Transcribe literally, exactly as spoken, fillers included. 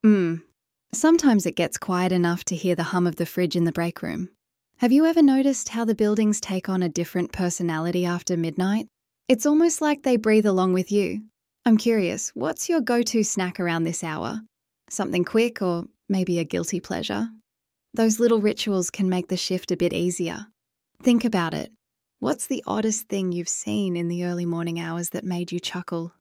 Mm. Sometimes it gets quiet enough to hear the hum of the fridge in the break room. Have you ever noticed how the buildings take on a different personality after midnight? It's almost like they breathe along with you. I'm curious, what's your go-to snack around this hour? Something quick or maybe a guilty pleasure? Those little rituals can make the shift a bit easier. Think about it. What's the oddest thing you've seen in the early morning hours that made you chuckle?